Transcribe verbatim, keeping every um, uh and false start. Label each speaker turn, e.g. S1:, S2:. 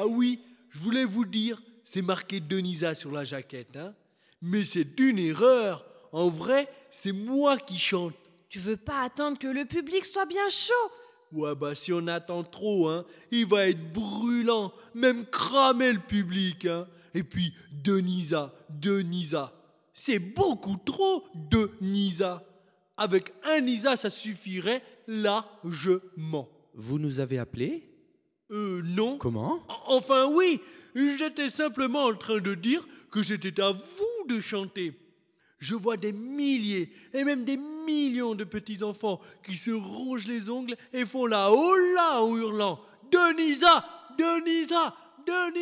S1: Ah oui, je voulais vous dire, c'est marqué Denisa sur la jaquette, hein. Mais c'est une erreur. En vrai, c'est moi qui chante.
S2: Tu veux pas attendre que le public soit bien chaud?
S1: Ouais, bah si on attend trop, hein, il va être brûlant, même cramer le public, hein. Et puis, Denisa, Denisa, c'est beaucoup trop Denisa. Avec un Nisa, ça suffirait largement.
S3: Vous nous avez appelés?
S1: Euh, non.
S3: Comment?
S1: Enfin oui, j'étais simplement en train de dire que c'était à vous de chanter. Je vois des milliers et même des millions de petits-enfants qui se rongent les ongles et font la hola en hurlant « Denisa, Denisa, Denisa !»